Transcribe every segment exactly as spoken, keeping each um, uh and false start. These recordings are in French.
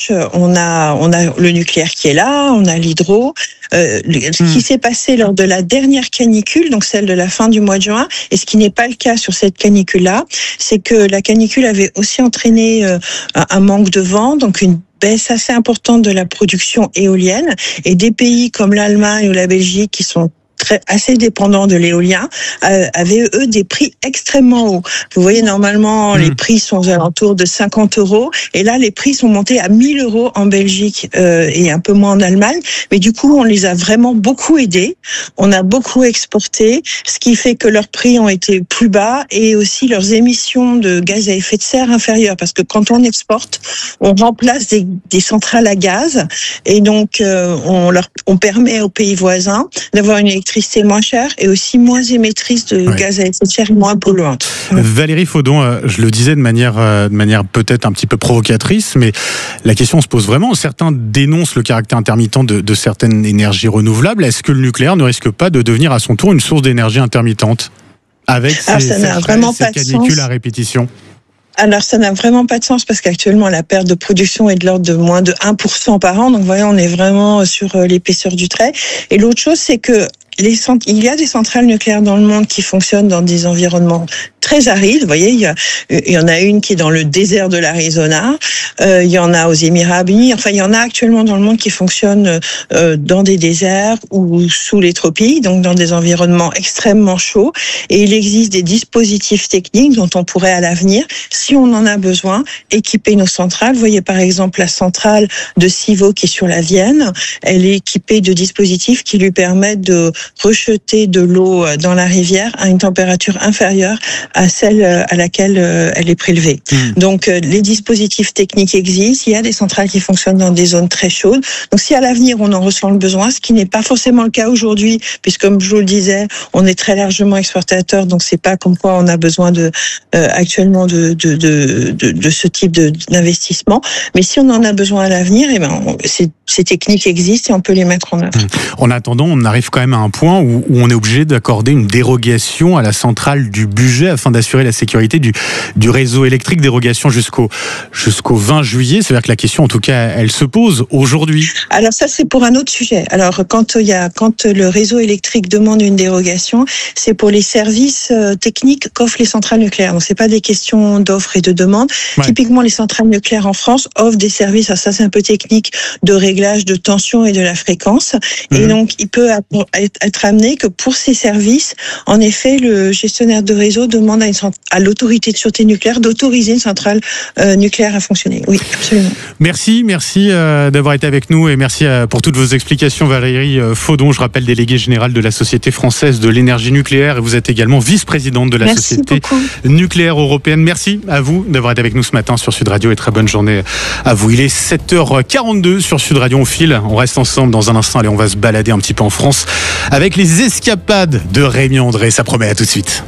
on a, on a le nucléaire qui est là, on a l'hydro. Euh, ce qui mmh. s'est passé lors de la dernière canicule, donc celle de la fin du mois de juin, et ce qui n'est pas le cas sur cette canicule-là, c'est que la canicule avait aussi entraîné euh, un manque de vent, donc une baisse assez importante de la production éolienne, et des pays comme l'Allemagne ou la Belgique qui sont très, assez dépendants de l'éolien, euh, avaient eux des prix extrêmement hauts. Vous voyez, normalement, mmh. les prix sont aux alentours de cinquante euros, et là, les prix sont montés à mille euros en Belgique euh, et un peu moins en Allemagne. Mais du coup, on les a vraiment beaucoup aidés. On a beaucoup exporté, ce qui fait que leurs prix ont été plus bas et aussi leurs émissions de gaz à effet de serre inférieures. Parce que quand on exporte, on remplace des, des centrales à gaz, et donc euh, on leur on permet aux pays voisins d'avoir une électricité moins chère et aussi moins émettrice de ouais. gaz à effet de serre et moins polluante. Valérie Faudon, je le disais de manière, de manière peut-être un petit peu provocatrice, mais la question se pose vraiment. Certains dénoncent le caractère intermittent de, de certaines énergies renouvelables. Est-ce que le nucléaire ne risque pas de devenir à son tour une source d'énergie intermittente avec ces, Alors, ça n'a vraiment pas de canicules sens. à répétition? Alors, ça n'a vraiment pas de sens parce qu'actuellement, la perte de production est de l'ordre de moins de un pour cent par an. Donc, voyez, on est vraiment sur l'épaisseur du trait. Et l'autre chose, c'est que les cent- il y a des centrales nucléaires dans le monde qui fonctionnent dans des environnements très arides. Vous voyez, il y, a, il y en a une qui est dans le désert de l'Arizona, euh, il y en a aux Émirats Arabes Unis, enfin il y en a actuellement dans le monde qui fonctionnent euh, dans des déserts ou sous les tropiques, donc dans des environnements extrêmement chauds. Et il existe des dispositifs techniques dont on pourrait à l'avenir, si on en a besoin, équiper nos centrales. Vous voyez par exemple la centrale de Civaux qui est sur la Vienne, elle est équipée de dispositifs qui lui permettent de rejeter de l'eau dans la rivière à une température inférieure à celle à laquelle elle est prélevée. Mmh. Donc les dispositifs techniques existent, il y a des centrales qui fonctionnent dans des zones très chaudes. Donc si à l'avenir on en ressent le besoin, ce qui n'est pas forcément le cas aujourd'hui, puisque comme je vous le disais, on est très largement exportateur, donc c'est pas comme quoi on a besoin de euh, actuellement de de, de de de ce type de d'investissement. Mais si on en a besoin à l'avenir, eh ben on, ces, ces techniques existent et on peut les mettre en œuvre. Mmh. En attendant, on arrive quand même à un point où, où on est obligé d'accorder une dérogation à la centrale du budget afin d'assurer la sécurité du, du réseau électrique, dérogation jusqu'au, jusqu'au vingt juillet. C'est-à-dire que la question, en tout cas, elle se pose aujourd'hui. Alors ça, c'est pour un autre sujet. Alors, quand il y a, quand le réseau électrique demande une dérogation, c'est pour les services techniques qu'offrent les centrales nucléaires. Donc, c'est pas des questions d'offre et de demande. Ouais. Typiquement, les centrales nucléaires en France offrent des services, alors ça c'est un peu technique, de réglage de tension et de la fréquence. Mmh. Et donc, il peut être amené que pour ces services, en effet, le gestionnaire de réseau demande à, une, à l'autorité de sûreté nucléaire d'autoriser une centrale euh, nucléaire à fonctionner. Oui, absolument. Merci, merci euh, d'avoir été avec nous et merci euh, pour toutes vos explications, Valérie euh, Faudon. Je rappelle, déléguée générale de la Société française de l'énergie nucléaire, et vous êtes également vice-présidente de la merci Société beaucoup. Nucléaire européenne. Merci à vous d'avoir été avec nous ce matin sur Sud Radio et très bonne journée à vous. Il est sept heures quarante-deux sur Sud Radio. On file, on reste ensemble dans un instant. Allez, on va se balader un petit peu en France avec les escapades de Rémi André. Ça promet, à tout de suite.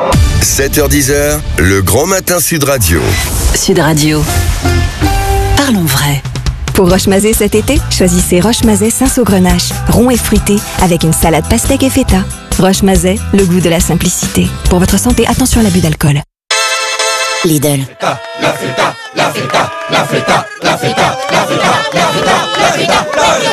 sept heures dix, le grand matin Sud Radio. Sud Radio. Parlons vrai. Pour Roche-Mazet cet été, choisissez Roche-Mazet Saint-Saugrenache, rond et fruité, avec une salade pastèque et feta. Roche-Mazet, le goût de la simplicité. Pour votre santé, attention à l'abus d'alcool. Lidl. La feta, la feta, la feta, la feta, la feta, la feta, la feta, la feta,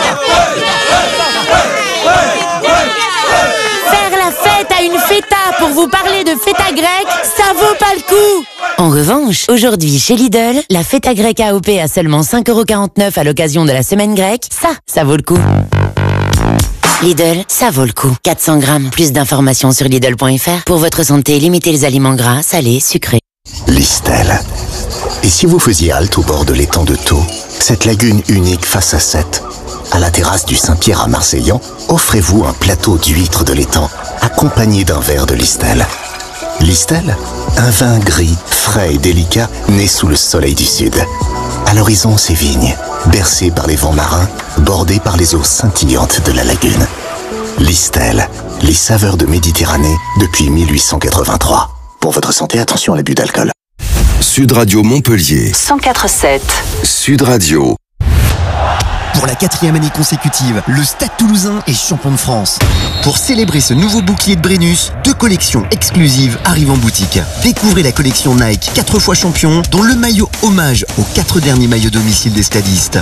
Faire la fête à une feta pour vous parler de feta grecque, ça vaut pas le coup. En revanche, aujourd'hui chez Lidl, la feta grecque A O P à seulement cinq euros quarante-neuf à l'occasion de la semaine grecque, ça, ça vaut le coup. Lidl, ça vaut le coup. quatre cents grammes, plus d'informations sur Lidl point F R. Pour votre santé, limitez les aliments gras, salés, sucrés. Listel. Et si vous faisiez halte au bord de l'étang de Thau, cette lagune unique face à Sète, à la terrasse du Saint-Pierre à Marseillan, offrez-vous un plateau d'huîtres de l'étang, accompagné d'un verre de Listel. Listel, un vin gris, frais et délicat, né sous le soleil du sud. À l'horizon, ses vignes, bercées par les vents marins, bordées par les eaux scintillantes de la lagune. Listel, les saveurs de Méditerranée depuis mille huit cent quatre-vingt-trois. Pour votre santé, attention à l'abus d'alcool. Sud Radio Montpellier. cent quatre virgule sept. Sud Radio. Pour la quatrième année consécutive, le Stade Toulousain est champion de France. Pour célébrer ce nouveau bouclier de Brennus, deux collections exclusives arrivent en boutique. Découvrez la collection Nike quatre fois champion, dont le maillot hommage aux quatre derniers maillots domicile des stadistes.